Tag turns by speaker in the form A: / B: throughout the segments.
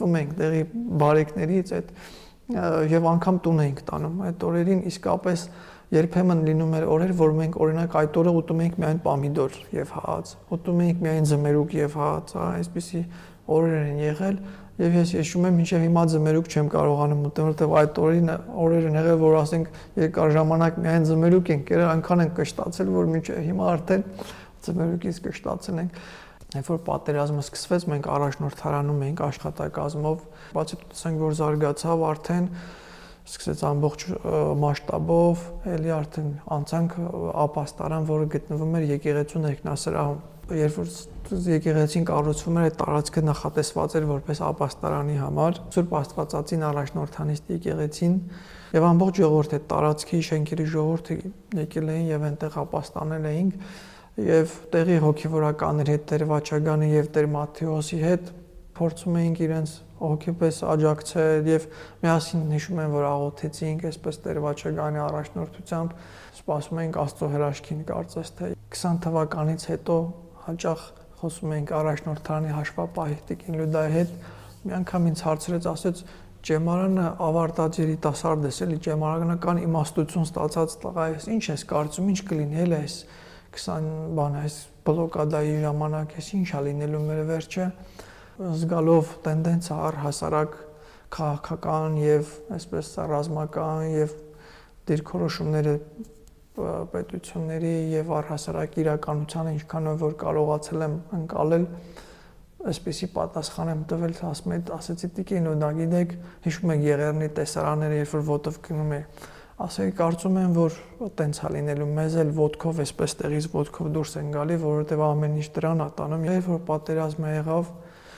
A: ուտում ենք տեղի բարեկներից այդ եւ անգամ տուն ենք տանում այդ օրերին իսկապես երբեմն լինում էր օրեր, որ մենք օրինակ այդ օրը ուտում ենք միայն պամիդոր եւ հաց, ուտում ենք միայն ձմերուկ եւ հաց, այսպիսի օրեր են եղել եւ ես հիշում եմ մինչեւ հիմա ձմերուկ չեմ կարողանում ուտել, որովհետեւ այդ օրեր են եղել, որ ասենք երկար ժամանակ միայն ձմերուկ ենք եղել, այնքան են կշտացել, որ մինչեւ հիմա արդեն ձմերուկից կշտացել ենք։ Երբ որ պատերազմը սկսվեց, մենք առաջնորդարանում էինք աշխատակազմով, բացի տեսանք, որ զարգացավ արդեն սկսեց ամբողջ մասշտաբով, էլի արդեն անցանք ապաստարան, որը գտնվում էր եկեղեցու ներքնասրահում։ Երբ որ եկեղեցին կառուցվում էր, այդ տարածքը նախատեսված էր որպես ապաստարանի համար, Սուրբ Աստվածածին առաջնորդանիստ եկեղեցին եւ ամբողջ ժողովուրդը տարածքի շենքերի ժողովուրդը եկել էին եւ այնտեղ ապաստանել էինք եւ տեղի հոգեվորականների հետ Տեր Վաչագանի եւ Տեր Մատթեոսի հետ փորձում էինք իրենց հոգեպես աջակցել եւ միասին հիշում եմ, որ աղոթեցինք այսպես Տեր Վաչագանի առաջնորդությամբ, սպասում էինք Աստծո հրաշքին, կարծես թե 20 թվականից հետո հաճախ խոսում էինք առաջնորդարանի հաշվապահի Տիկին Լյուդայի հետ, մի անգամ ինձ հարցրեց, ասեց Ճեմարանը ավարտած երիտասարդ ես, էլի ճեմարանական իմաստություն ստացած տղա ես, ինչ ես կարծում, ինչ կլինի էլ այս 20 բան այս բլոկադայի ժամանակ էս ինչա լինելու մեր վերջը զգալով տենդենսը առհասարակ քաղաքական եւ այսպես ռազմական եւ դիրքորոշումները պետությունների եւ առհասարակ իրականությանը ինչքանով որ կարողացել եմ ընկալել այսպեսի պատասխան եմ տվել ասեցի Տիկին ու դա գիտեք հիշում եք Եղեռնի տեսարանները երբ որ ոտով գնում է ասել կարծում եմ որ տենց է լինելու մեզ էլ ոտքով այսպես տեղից ոտքով դուրս են գալի որովհետեւ ամեն ինչ դրան է տանում երբ որ պատերազմը եղավ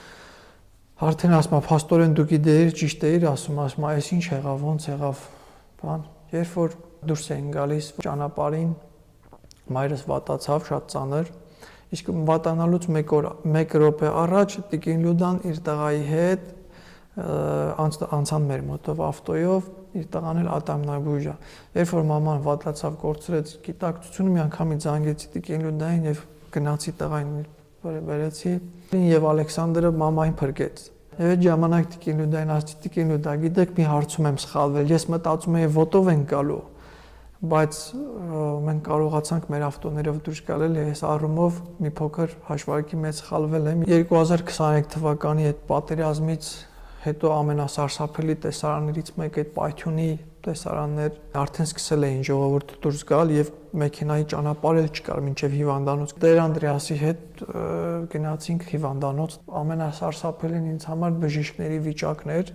A: արդեն ասում եմ փաստորեն դու գիտեիր ճիշտ էիր ասում այս ինչ եղավ ոնց եղավ բան երբ որ դուրս էին գալիս ճանապարհին մայրս վատացավ շատ ծանր իսկ վատանալուց մեկ րոպե առաջ Տիկին Լյուդան իր տղայի հետ անցան մեր մոտով ավտոյով իր տղան էլ ատամնաբույժ է երբ որ մաման վատացավ կորցրեց գիտակցությունը մի անգամից զանգեցի Տիկին Լյուդային եւ գնացի տղային բերեցի եւ Ալեքսանդրը մամային փրկեց եւ այդ ժամանակ Տիկին Լյուդային ասացի Տիկին Լյուդա գիտեք մի հարցում եմ սխալվել ես մտածում էի ոտով են գալու բայց մենք կարողացանք մեր ավտոներով դուրս գալ ես առումով մի փոքր հաշվարկի մեջ սխալվել եմ 2023 թվականի այդ պատերազմից հետո ամենասարսափելի տեսարաններից մեկը այդ Պայթյունի տեսարաններ արդեն սկսել էին ժողովուրդը դուրս գալ եւ մեքենայի ճանապարհ էլ չկար մինչեւ հիվանդանոց Տեր Անդրեասի հետ գնացինք հիվանդանոց ամենասարսափելին ինձ համար բժիշկների վիճակն էր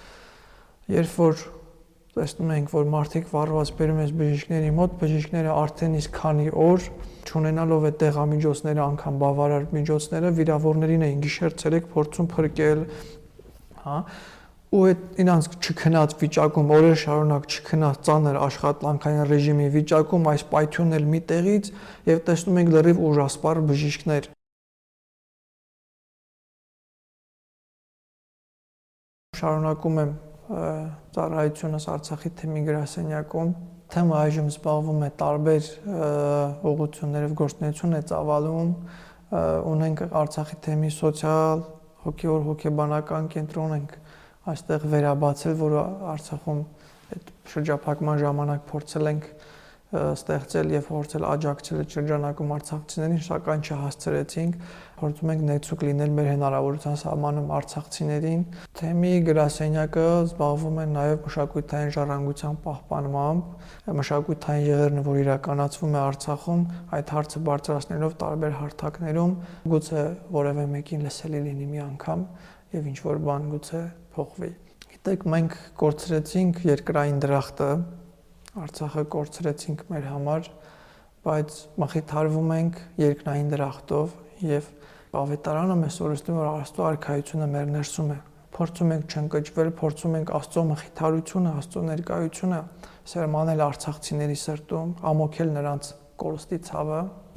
A: երբ որ տեսնում ենք որ մարդիկ վառված բերում են բժիշկների մոտ բժիշկները արդեն իսկ քանի օր չունենալով այդ դեղամիջոցները անգամ բավարար միջոցները վիրավորներին էին գիշեր-ցերեկ փորձում փրկել հա ու այդ իրանց չքնած վիճակում օրեր շարունակ չքնած ծանր աշխատանքային ռեժիմի վիճակում այս Պայթյունն էլ մի տեղից եւ տեսնում ենք լրիվ ուժասպառ բժիշկներ շարունակում եմ ծառայությունս Արցախի թեմի գրասենյակում թեմը այժմ զբաղվում է տարբեր ուղղություններով գործունեություն է ծավալում ունենք Արցախի թեմի սոցիալ հոգեոր հոգեբանական կենտրոն ենք այստեղ վերաբացել, որը Արցախում այդ շրջափակման ժամանակ փորձել ենք ստեղծել եւ փորձել աջակցել այդ շրջանակում արցախցիներին, սակայն չհասցրեցինք, փորձում ենք ներծուկ լինել մեր հնարավորության սահմանում արցախցիներին։ Թեմի գրասենյակը զբաղվում է նաեւ մշակութային ժառանգության պահպանմամբ, մշակութային եղերնը, որ իրականացվում է Արցախում, այդ հարցը բարձրացնելով տարբեր հարթակներում, գուցե որևէ մեկին լսելի լինի մի անգամ եւ ինչ որ բան գուցե փոխվի։ Գիտեք, մենք կորցրեցինք երկրային դրախտը, Արցախը կորցրեցինք մեր համար, բայց մխիթարվում ենք երկնային դրախտով եւ ավետարանը մեզ օրեցնում որ Աստծո արքայությունը մեր ներսում է։ Փորձում ենք չընկճվել, փորձում ենք Աստծո մխիթարությունը, Աստծո ներկայությունը սերմանել արցախցիների սրտում, ամոքել նրանց կորստի ցավը